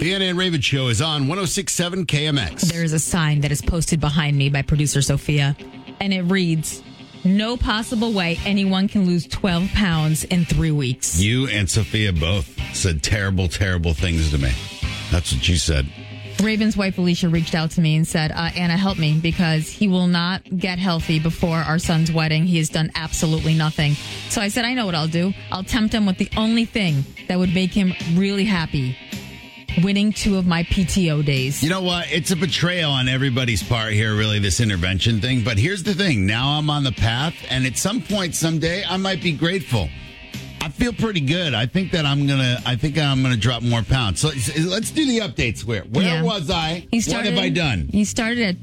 The Anna and Raven Show is on 106.7 KMX. There is a sign that is posted behind me by producer Sophia, and it reads, "No possible way anyone can lose 12 pounds in 3 weeks." You and Sophia both said terrible, terrible things to me. That's what you said. Raven's wife, Alicia, reached out to me and said, Anna, help me, because he will not get healthy before our son's wedding. He has done absolutely nothing. So I said, I know what I'll do. I'll tempt him with the only thing that would make him really happy. Winning 2 of my PTO days. You know what? It's a betrayal on everybody's part here, really, this intervention thing. But here's the thing. Now I'm on the path, and at some point, someday, I might be grateful. I feel pretty good. I think that I'm gonna drop more pounds. So let's do the updates. Where was I? What have I done? He started at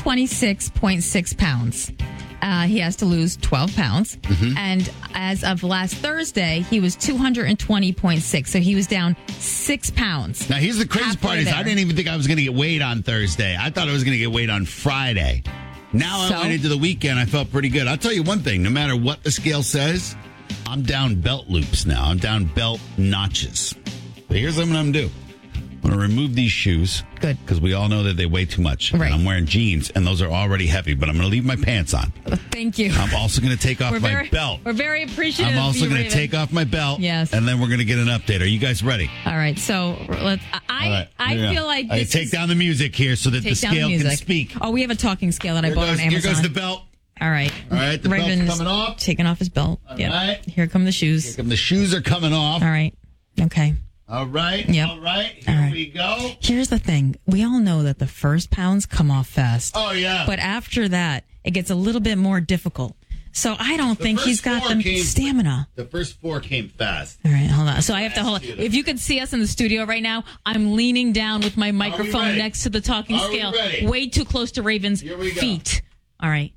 226.6 pounds. He has to lose 12 pounds. Mm-hmm. And as of last Thursday, he was 220.6. So he was down 6 pounds. Now, here's the crazy part is I didn't even think I was going to get weighed on Thursday. I thought I was going to get weighed on Friday. Now I went into the weekend. I felt pretty good. I'll tell you one thing. No matter what the scale says, I'm down belt loops now. I'm down belt notches. But here's what I'm going to do. I'm going to remove these shoes. Good. Because we all know that they weigh too much. Right. And I'm wearing jeans, and those are already heavy, but I'm going to leave my pants on. Thank you. I'm also going to take off my belt. We're very appreciative. I'm also going to take off my belt. Yes. And then we're going to get an update. Are you guys ready? All right. So I feel like this take down the music here so that the scale can speak. Oh, we have a talking scale that I bought on Amazon. Here goes the belt. All right. The Raven's belt's coming off. Taking off his belt. All yep. right. Here come the shoes. The shoes are coming off. All right. Okay. All right. Yep. All right. Here we go. Here's the thing. We all know that the first pounds come off fast. Oh, yeah. But after that, it gets a little bit more difficult. So I don't think he's got the stamina. The first 4 came fast. All right, hold on. So I have to hold. If you could see us in the studio right now, I'm leaning down with my microphone next to the talking scale. Way too close to Raven's feet. All right.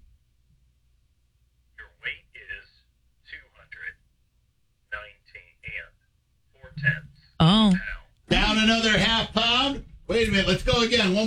Your weight is 219 and 4/10. Oh. Down another half pound. Wait a minute. Let's go again.